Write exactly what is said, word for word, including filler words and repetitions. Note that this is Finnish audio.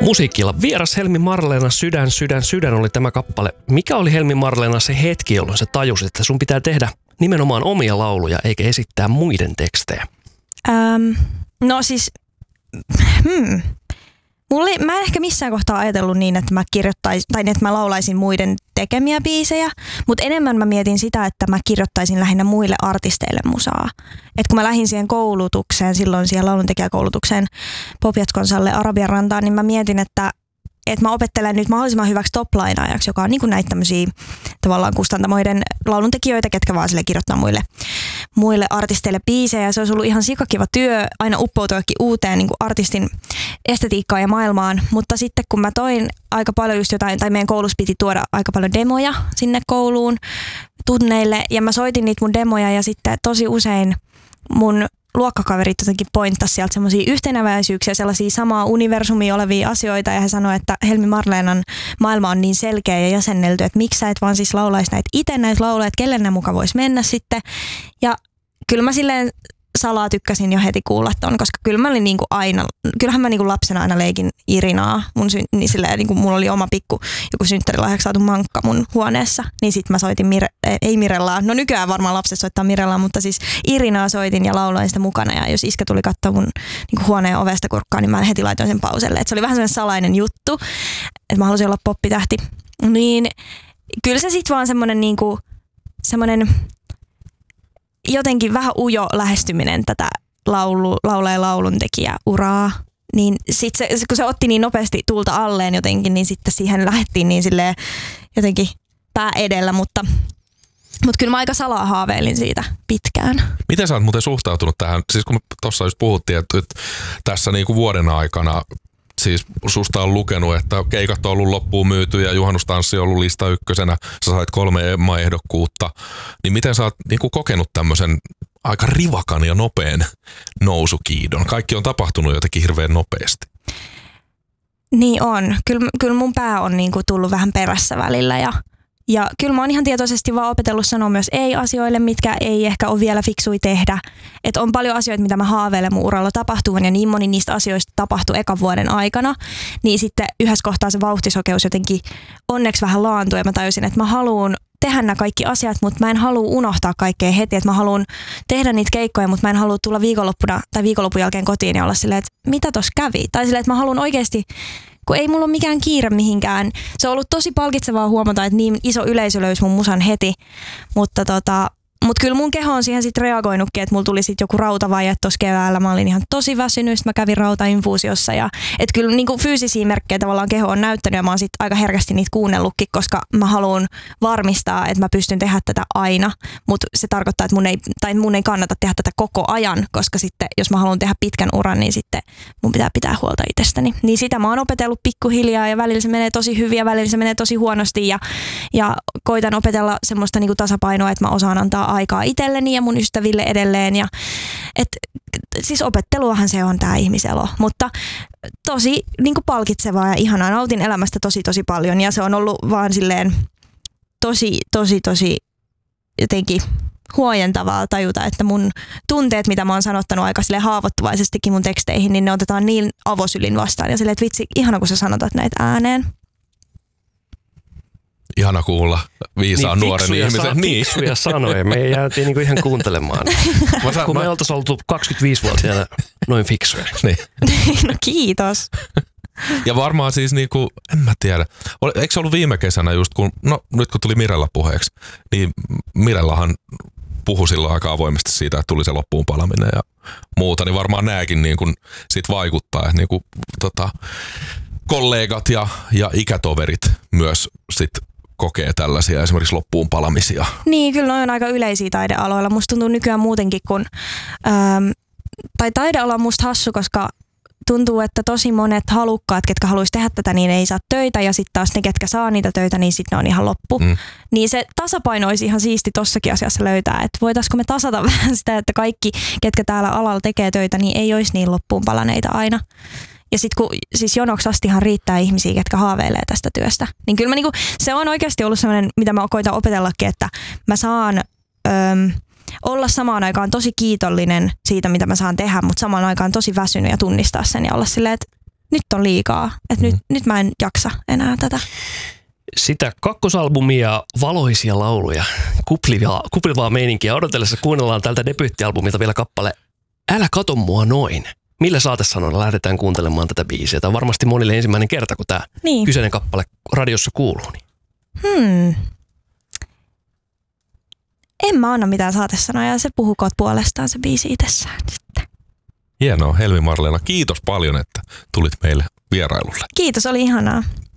Musiikilla vieras Helmi Marleena Sydän, sydän, sydän oli tämä kappale. Mikä oli Helmi Marleena se hetki, jolloin sä tajusit, että sun pitää tehdä nimenomaan omia lauluja eikä esittää muiden tekstejä? Ähm, no siis, hmm. Mulla ei, mä en ehkä missään kohtaa ajatellut niin, että mä kirjoittaisin, tai että mä laulaisin muiden tekemiä biisejä, mutta enemmän mä mietin sitä, että mä kirjoittaisin lähinnä muille artisteille musaa. Et kun mä lähdin siihen koulutukseen, silloin siihen lauluntekijäkoulutukseen Pop-Jatkonsalle Arabian rantaan, niin mä mietin, että että mä opettelen nyt mahdollisimman hyväksi top-lainaajaksi, joka on niin kuin näitä tämmöisiä tavallaan kustantamoiden lauluntekijöitä, ketkä vaan sille kirjoittaa muille, muille artisteille biisejä. Se olisi ollut ihan sikakiva työ aina uppoutuakin uuteen niin kuin artistin estetiikkaan ja maailmaan, mutta sitten kun mä toin aika paljon just jotain, tai meidän koulussa piti tuoda aika paljon demoja sinne kouluun tunneille, ja mä soitin niitä mun demoja, ja sitten tosi usein mun luokkakaverit jotenkin pointtasi sieltä semmoisia yhtenäväisyyksiä, sellaisia samaa universumia olevia asioita, ja he sanoivat, että Helmi Marleenan maailma on niin selkeä ja jäsennelty, että miksi sä et vaan siis laulaisi näitä itse näitä lauluja, että kelle ne muka vois mennä sitten. Ja kyllä mä silleen salaa tykkäsin jo heti kuulla ton, koska kyllä mä olin niinku aina, kyllähän mä niinku lapsena aina leikin Irinaa, mun syn, niin silleen, niinku mulla oli oma pikku joku synttärilahjaksi saatu mankka mun huoneessa, niin sit mä soitin, Mire, ei Mirellaa, no nykyään varmaan lapset soittaa Mirellaa, mutta siis Irinaa soitin ja lauloin sitä mukana, ja jos iskä tuli katsoa mun niinku huoneen ovesta kurkkaan, niin mä heti laitoin sen pauselle, että se oli vähän sellainen salainen juttu, että mä halusin olla poppitähti, niin kyllä se sit vaan semmonen niinku, semmonen jotenkin vähän ujo lähestyminen tätä laulu, laulaja lauluntekijä uraa, niin sit se, kun se otti niin nopeasti tulta alleen jotenkin, niin sitten siihen lähdettiin niin silleen jotenkin pää edellä, mutta, mutta kyllä mä aika salaa haaveilin siitä pitkään. Miten sä oot muuten suhtautunut tähän, siis kun tuossa just puhuttiin, että tässä niinku vuoden aikana siis susta on lukenut, että keikat on ollut loppuun myyty ja juhannustanssi on ollut lista ykkösenä, sä sait kolme Emma-ehdokkuutta, niin miten sä oot niinku kokenut tämmöisen aika rivakan ja nopean nousukiidon? Kaikki on tapahtunut jotenkin hirveän nopeasti. Niin on. Kyllä, kyllä mun pää on niinku tullut vähän perässä välillä ja Ja kyllä mä oon ihan tietoisesti vaan opetellut sanoa myös ei-asioille, mitkä ei ehkä ole vielä fiksui tehdä. Että on paljon asioita, mitä mä haaveilen mun uralla tapahtuvan, ja niin moni niistä asioista tapahtui ekan vuoden aikana. Niin sitten yhdessä kohtaa se vauhtisokeus jotenkin onneksi vähän laantui, ja mä tajusin, että mä haluun tehdä nämä kaikki asiat, mutta mä en halua unohtaa kaikkea heti. Että mä haluan tehdä niitä keikkoja, mutta mä en halua tulla viikonloppuna tai viikonlopun jälkeen kotiin ja olla silleen, että mitä tossa kävi? Tai silleen, että mä haluan oikeasti, kun ei mulla ole mikään kiire mihinkään. Se on ollut tosi palkitsevaa huomata, että niin iso yleisö löysi mun musan heti, mutta tota, mut kyllä mun keho on siihen sitten reagoinutkin, että mulla tuli sitten joku rautavaje tuossa keväällä. Mä olin ihan tosi väsynyt, mä kävin rautainfuusiossa, ja että kyllä niinku fyysisiä merkkejä tavallaan keho on näyttänyt, ja mä oon sitten aika herkästi niitä kuunnellutkin, koska mä haluan varmistaa, että mä pystyn tehdä tätä aina, mutta se tarkoittaa, että mun ei, tai mun ei kannata tehdä tätä koko ajan, koska sitten jos mä haluan tehdä pitkän uran, niin sitten mun pitää pitää huolta itsestäni. Niin sitä mä oon opetellut pikkuhiljaa, ja välillä se menee tosi hyvin ja välillä se menee tosi huonosti, ja, ja koitan opetella semmoista niinku tasapainoa, että mä osaan antaa aikaa itselleni ja mun ystäville edelleen. Ja, et, siis opetteluahan se on tää ihmiselo, mutta tosi niin kuin palkitsevaa ja ihanaa. Nautin elämästä tosi tosi paljon, ja se on ollut vaan silleen tosi tosi tosi jotenkin huojentavaa tajuta, että mun tunteet, mitä mä oon sanottanut aika silleen haavoittuvaisestikin mun teksteihin, niin ne otetaan niin avosylin vastaan, ja silleen, että vitsi, ihana kun sä sanotat näitä ääneen. Ihana kuulla viisaan niin, nuoren ihmisen. Sa- niin, fiksuja sanoja. Me jäätiin niinku ihan kuuntelemaan. Mä saan, kun mä... me oltaisiin oltu kaksikymmentäviisivuotiaana noin fiksuja. Niin. No kiitos. Ja varmaan siis niinku, en mä tiedä. Eikö se ollut viime kesänä just kun, no nyt kun tuli Mirella puheeksi, niin Mirellahan puhui silloin aika avoimesti siitä, että tuli se loppuun palaminen ja muuta, niin varmaan nääkin niin kuin sit vaikuttaa, että niin kuin, tota, kollegat ja, ja ikätoverit myös sit kokee tällaisia esimerkiksi loppuun palamisia. Niin, kyllä on aika yleisiä taidealoilla. Musta tuntuu nykyään muutenkin, kun ähm, tai taideala on musta hassu, koska tuntuu, että tosi monet halukkaat, ketkä haluaisi tehdä tätä, niin ei saa töitä, ja sitten taas ne, ketkä saa niitä töitä, niin sitten ne on ihan loppu. Mm. Niin se tasapaino olisi ihan siisti tossakin asiassa löytää, että voitaisiko me tasata vähän sitä, että kaikki, ketkä täällä alalla tekee töitä, niin ei olisi niin loppuun palaneita aina. Ja sitten kun siis jonoksi astihan riittää ihmisiä, ketkä haaveilee tästä työstä, niin kyllä mä niinku, se on oikeasti ollut sellainen, mitä mä koitan opetellakin, että mä saan öm, olla samaan aikaan tosi kiitollinen siitä, mitä mä saan tehdä, mutta samaan aikaan tosi väsynyt ja tunnistaa sen ja olla silleen, että nyt on liikaa, että mm. nyt, nyt mä en jaksa enää tätä. Sitä kakkosalbumia, valoisia lauluja, kuplivaa, kuplivaa meininkiä odotellessa kuunnellaan tältä debyyttialbumilta vielä kappale Älä kato mua noin. Millä saatesanoilla lähdetään kuuntelemaan tätä biisiä? Tämä on varmasti monille ensimmäinen kerta, kun tämä niin. kyseinen kappale radiossa kuuluu. Niin. Hmm. En mä anna mitään saatesanoja, se puhukoot puolestaan se biisi itsessään sitten. Hienoa, Helmi Marleena. Kiitos paljon, että tulit meille vierailulle. Kiitos, oli ihanaa.